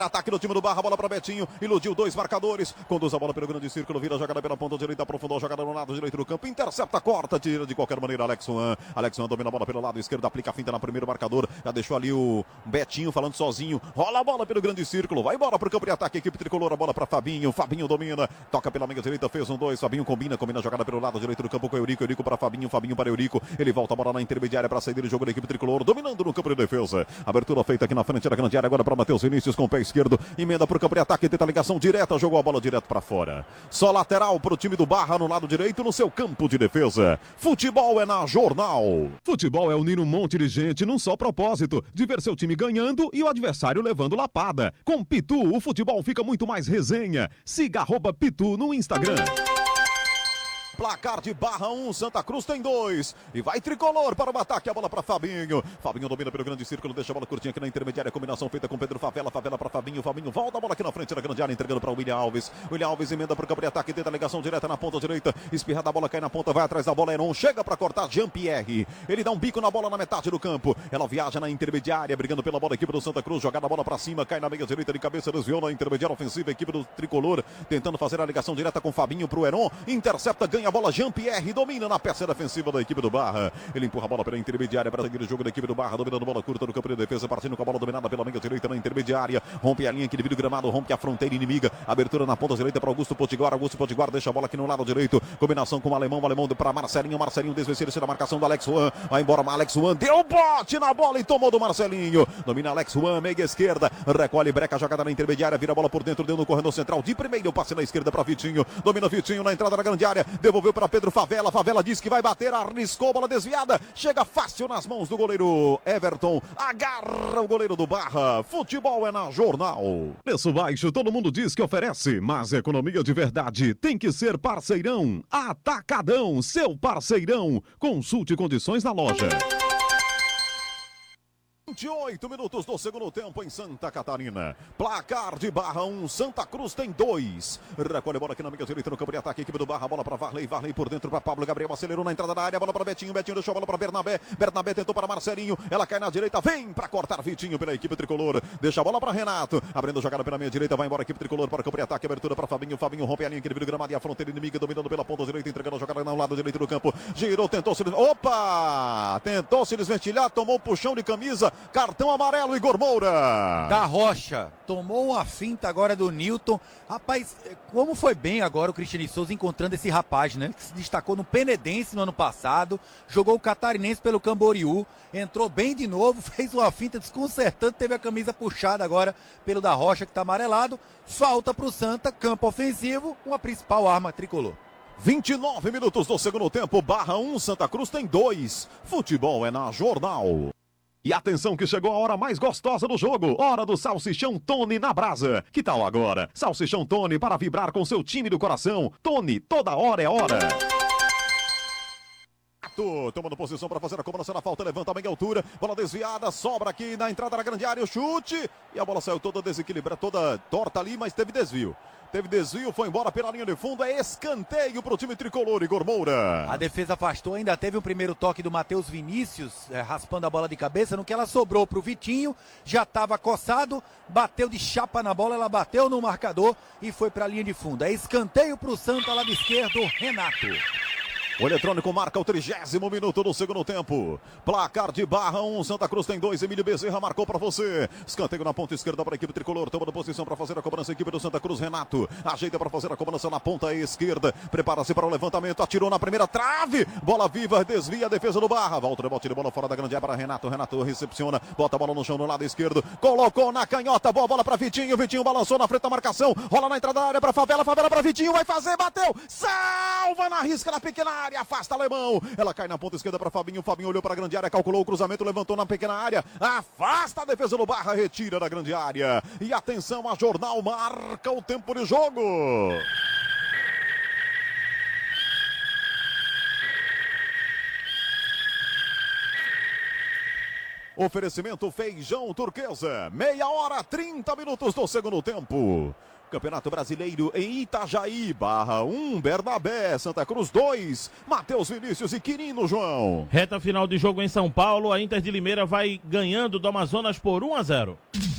Ataque do time do Barra, bola para Betinho, iludiu dois marcadores, conduz a bola pelo grande círculo, vira a jogada pela ponta direita, aprofundou a jogada no lado direito do campo, intercepta, corta, tira de qualquer maneira Alex One domina a bola pelo lado esquerdo, aplica a finta na primeiro marcador, já deixou ali o Betinho falando sozinho, rola a bola pelo grande círculo, vai embora pro campo de ataque, equipe tricolor, a bola para Fabinho domina, toca pela meia direita, fez 1-2, Fabinho combina a jogada pelo lado direito do campo com Eurico para Fabinho para Eurico, ele volta a bola na intermediária para sair do jogo da equipe tricolor, dominando no campo de defesa, abertura feita aqui na frente da grande área, agora para Matheus Vinícius com o pé esquerdo, emenda pro campo de ataque, tenta ligação direta, jogou a bola direto para fora. Só lateral pro time do Barra no lado direito, no seu campo de defesa. Futebol é na Jornal. Futebol é unir um monte de gente num só propósito, de ver seu time ganhando e o adversário levando lapada. Com Pitu, o futebol fica muito mais resenha. Siga @Pitu no Instagram. Placar de Barra 1, Santa Cruz tem 2. E vai tricolor para o ataque, a bola para Fabinho. Fabinho domina pelo grande círculo, deixa a bola curtinha aqui na intermediária, combinação feita com Pedro Favela para Fabinho volta a bola aqui na frente da grande área, entregando para o William Alves. William Alves emenda para o campo de ataque, tenta a ligação direta na ponta direita, espirrada a bola, cai na ponta, vai atrás da bola, Heron, chega para cortar Jean-Pierre. Ele dá um bico na bola na metade do campo, ela viaja na intermediária, brigando pela bola, equipe do Santa Cruz, jogada a bola para cima, cai na meia direita de cabeça, desviou na intermediária ofensiva, equipe do tricolor, tentando fazer a ligação direta com Fabinho pro Heron, intercepta, ganha a bola, Jean-Pierre domina na peça defensiva da equipe do Barra. Ele empurra a bola pela intermediária para seguir o jogo da equipe do Barra, dominando bola curta no campo de defesa, partindo com a bola dominada pela meia direita na intermediária, rompe a linha que divide o gramado, rompe a fronteira inimiga, abertura na ponta direita para Augusto Potiguar deixa a bola aqui no lado direito, combinação com o Alemão para Marcelinho desvenceu-se da marcação do Alex One, vai embora Alex One, deu bote na bola e tomou do Marcelinho, domina Alex One, meia esquerda, recolhe, breca a jogada na intermediária, vira a bola por dentro, deu no corredor central, de primeiro passe na esquerda para Vitinho, domina Vitinho na entrada da grande área, devolveu para Pedro Favela diz que vai bater, arriscou, bola desviada, chega fácil nas mãos do goleiro Everton, agarra o goleiro do Barra. Futebol é na Jornal. Preço baixo, todo mundo diz que oferece, mas economia de verdade tem que ser Parceirão. Atacadão, seu parceirão. Consulte condições na loja. 28 minutos do segundo tempo em Santa Catarina. Placar de Barra 1, Santa Cruz tem 2. Recolhe a bola aqui na meia direita no campo de ataque, equipe do Barra, bola para Varley por dentro para Pablo Gabriel, acelerou na entrada da área, bola para Betinho deixou a bola para Bernabé tentou para Marcelinho, ela cai na direita, vem para cortar Vitinho pela equipe tricolor, deixa a bola para Renato, abrindo a jogada pela meia direita, vai embora a equipe tricolor para o campo de ataque, abertura para Fabinho rompe a linha que divide o gramado e a fronteira inimiga, dominando pela ponta direita, entregando a jogada no lado direito do campo, girou, tentou se desvencilhar, tomou um puxão de camisa, cartão amarelo, Igor Moura. Da Rocha, tomou uma finta agora do Newton. Rapaz, como foi bem agora o Cristiano Souza encontrando esse rapaz, né? Que se destacou no Penedense no ano passado, jogou o Catarinense pelo Camboriú, entrou bem de novo, fez uma finta desconcertante, teve a camisa puxada agora pelo Da Rocha, que tá amarelado. Falta pro Santa, campo ofensivo, uma principal arma tricolor. 29 minutos do segundo tempo, Barra 1, Santa Cruz tem 2. Futebol é na Jornal. E atenção que chegou a hora mais gostosa do jogo, hora do Salsichão Tony na brasa. Que tal agora? Salsichão Tony para vibrar com seu time do coração. Tony, toda hora é hora. Tomando posição para fazer a cobrança na falta, levanta bem a altura, bola desviada, sobra aqui na entrada da grande área, o chute, e a bola saiu toda desequilibrada, toda torta ali, mas teve desvio, foi embora pela linha de fundo, é escanteio para o time tricolor, Igor Moura. A defesa afastou, ainda teve o primeiro toque do Matheus Vinícius, raspando a bola de cabeça, no que ela sobrou para o Vitinho, já estava coçado, bateu de chapa na bola, ela bateu no marcador e foi para a linha de fundo. É escanteio para o Santa, lado esquerdo, Renato. O eletrônico marca o 30º minuto do segundo tempo. Placar de Barra 1, Santa Cruz tem 2. Emílio Bezerra marcou para você. Escanteio na ponta esquerda para a equipe tricolor. Tomando posição para fazer a cobrança, a equipe do Santa Cruz. Renato ajeita para fazer a cobrança na ponta esquerda. Prepara-se para o levantamento. Atirou na primeira trave. Bola viva, desvia a defesa do Barra. Volta o rebote de bola fora da grande área para Renato. Renato recepciona, bota a bola no chão no lado esquerdo. Colocou na canhota. Boa bola para Vitinho. Vitinho balançou na frente da marcação. Rola na entrada da área para Favela. Favela para Vitinho. Vai fazer, bateu. Salva na risca na pequena área. Afasta Alemão. Ela cai na ponta esquerda para Fabinho. Fabinho olhou para a grande área, calculou o cruzamento, levantou na pequena área. Afasta a defesa do Barra, retira da grande área. E atenção, a Jornal marca o tempo de jogo. Oferecimento Feijão Turquesa. 1h30 do segundo tempo. Campeonato Brasileiro em Itajaí, Barra 1, Bernabé, Santa Cruz 2, Matheus Vinícius e Quirino, João. Reta final de jogo em São Paulo, a Inter de Limeira vai ganhando do Amazonas por 1-0.